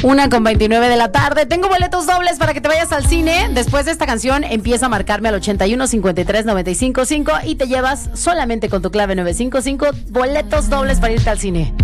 1:29 de la tarde. Tengo boletos dobles para que te vayas al cine. Después de esta canción, empieza a marcarme al 81 53 95 5 y te llevas solamente con tu clave 955 boletos dobles para irte al cine.